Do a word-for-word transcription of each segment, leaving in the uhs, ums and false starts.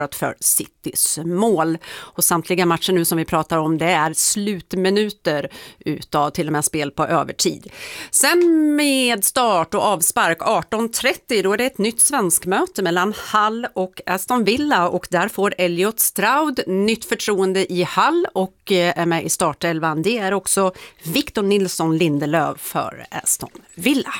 för Citys mål. Och samtliga matcher nu som vi pratar om, det är slutminuter utav till och med spel på övertid. Sen med start och avspark arton trettio, då är det ett nytt svenskmöte mellan Hull och Aston Villa, och där får Elliot Stroud nytt förtroende i Hull och är med i startelvan. Det är också Victor Nilsson Lindelöf för Aston Villa.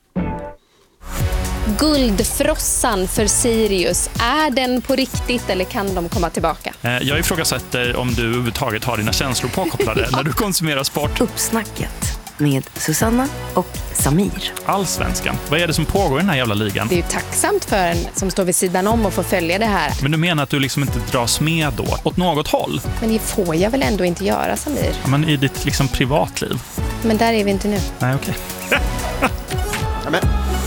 Guldfrossan för Sirius, är den på riktigt eller kan de komma tillbaka? Jag ifrågasätter om du överhuvudtaget har dina känslor påkopplade när du konsumerar sport. Uppsnacket med Susanna och Samir. Allsvenskan, vad är det som pågår i den här jävla ligan? Det är ju tacksamt för en som står vid sidan om och får följa det här. Men du menar att du liksom inte dras med då, åt något håll? Men det får jag väl ändå inte göra, Samir? Ja, men i ditt liksom privatliv. Men där är vi inte nu. Nej, okej. Okay. Amen.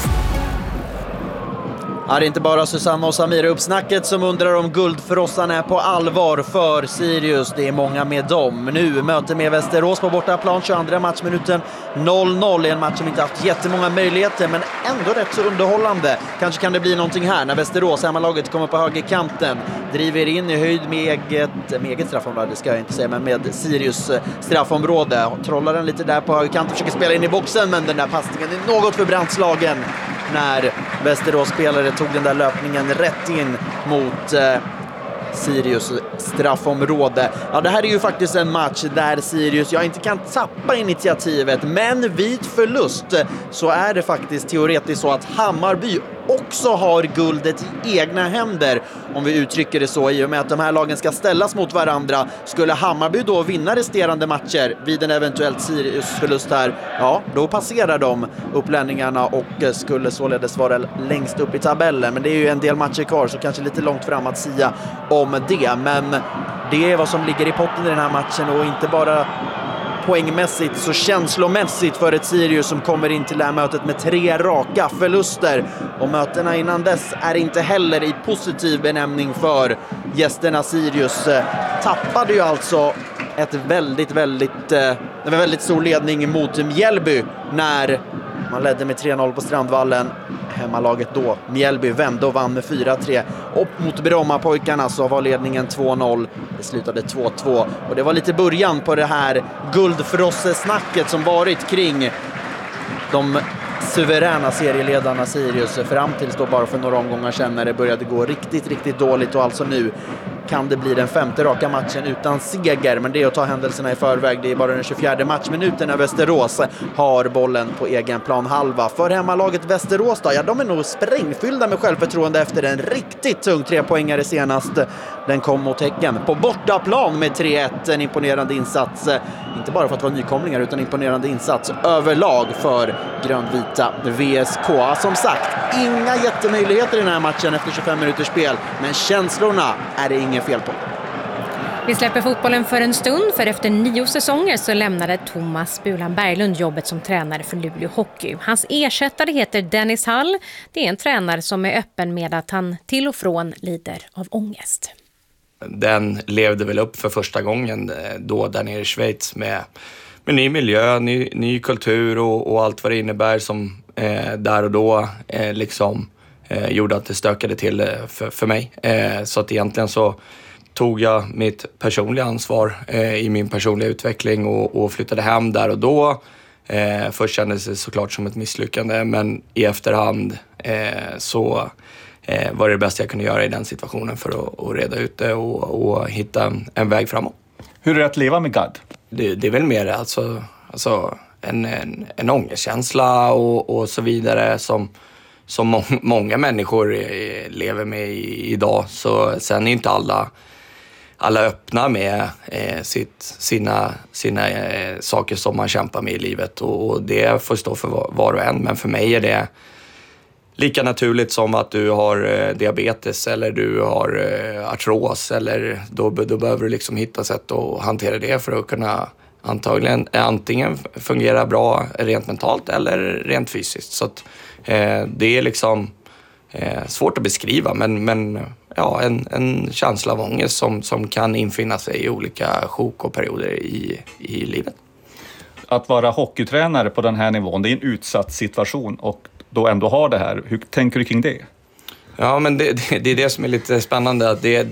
Ja, det är inte bara Susanna och Samir uppsnacket som undrar om guldfrossan är på allvar för Sirius. Det är många med dem. Nu möter med Västerås på bortaplan, tjugoandra matchminuten, noll noll. En match som inte haft jättemånga möjligheter, men ändå rätt så underhållande. Kanske kan det bli någonting här när Västerås, hemmalaget, kommer på högerkanten. Driver in i höjd med eget, med eget straffområde, det ska jag inte säga, men med Sirius straffområde. Trollar den lite där på högerkanten, försöker spela in i boxen, men den där passningen är något för brandslagen när Västerås spelare tog den där löpningen rätt in mot eh, Sirius straffområde. Ja, det här är ju faktiskt en match där Sirius jag inte kan tappa initiativet, men vid förlust så är det faktiskt teoretiskt så att Hammarby också har guldet i egna händer, om vi uttrycker det så, i och med att de här lagen ska ställas mot varandra. Skulle Hammarby då vinna resterande matcher vid en eventuellt Sirius-förlust här, ja, då passerar de upplänningarna och skulle således vara längst upp i tabellen. Men det är ju en del matcher kvar, så kanske lite långt fram att sia om det. Men det är vad som ligger i potten i den här matchen, och inte bara poängmässigt så känslomässigt för ett Sirius som kommer in till det här mötet med tre raka förluster. Och mötena innan dess är inte heller i positiv benämning för gästerna. Sirius tappade ju alltså ett väldigt, väldigt, en väldigt stor ledning mot Mjällby när man ledde med tre noll på Strandvallen. Hemmalaget då, Mjällby, vände och vann med fyra tre. Och mot Brommapojkarna så var ledningen två noll. Det slutade två två. Och det var lite början på det här guldfrossesnacket som varit kring de suveräna serieledarna Sirius fram tills då bara för några omgångar sedan när det började gå riktigt, riktigt dåligt. Och alltså nu kan det bli den femte raka matchen utan seger, men det är att ta händelserna i förväg. Det är bara den tjugofjärde matchminuten när Västerås har bollen på egen plan halva. För hemmalaget Västerås då, ja, de är nog sprängfyllda med självförtroende efter en riktigt tung trepoängare senast. Den kom mot Häcken på bortaplan med tre ett. En imponerande insats, inte bara för att vara nykomlingar utan imponerande insats överlag för grönvita V S K. Som sagt, inga jättemöjligheter i den här matchen efter tjugofem minuters spel, men känslorna är det ingen fel på. Vi släpper fotbollen för en stund, för efter nio säsonger så lämnade Thomas Bulan Berglund jobbet som tränare för Luleå Hockey. Hans ersättare heter Dennis Hall. Det är en tränare som är öppen med att han till och från lider av ångest. Den levde väl upp för första gången då där nere i Schweiz med, med ny miljö, ny, ny kultur och, och allt vad det innebär som eh, där och då eh, liksom eh, gjorde att det stökade till eh, för, för mig. Eh, så att egentligen så tog jag mitt personliga ansvar eh, i min personliga utveckling och, och flyttade hem där och då. Eh, först kändes det såklart som ett misslyckande, men i efterhand eh, så eh, var det det bästa jag kunde göra i den situationen för att, att reda ut det och, och hitta en, en väg framåt. Hur är det att leva med Gad? Det, det är väl mer alltså, alltså en, en, en ångestkänsla och, och så vidare som, som må, många människor lever med i, idag. Så sen är inte alla alla öppna med eh, sitt, sina, sina eh, saker som man kämpar med i livet. Och, och det får stå för var, var och en. Men för mig är det lika naturligt som att du har eh, diabetes eller du har eh, artros. Eller då, då behöver du liksom hitta sätt att hantera det för att kunna antagligen antingen fungera bra rent mentalt eller rent fysiskt. Så att, eh, det är liksom eh, svårt att beskriva, men, men ja, en, en känsla av ångest som, som kan infinna sig i olika sjok och perioder i, i livet. Att vara hockeytränare på den här nivån, det är en utsatt situation och då ändå ha det här. Hur tänker du kring det? Ja, men det, det, det är det som är lite spännande. Att det,